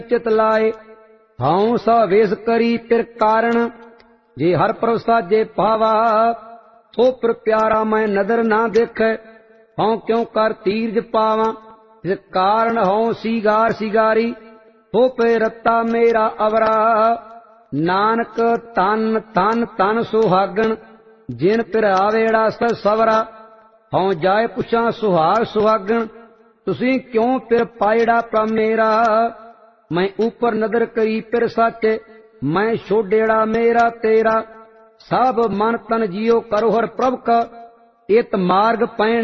चित लाए। हाउ सा वेस करी तिर कारण, जे हर प्रभ साजे पावा। सो पर प्यारा मैं नदर ना देखे, हाउ क्यों कर तीरज पावा। इस कारण हाउ सीगार सिगारी, हो पे रत्ता मेरा अवरा। नानक तन तन तन सुहागण, जिन पिर आवेड़ा सवरा। हाउ जाए पुछा सुहाग सुहागण, तुसी क्यों पिर पायड़ा प्रभ मेरा। मैं ऊपर नदर करी पिर सच, मैं छोडेड़ा मेरा तेरा। सब मन तन जियो करो हर प्रभ का, इत मार्ग पैण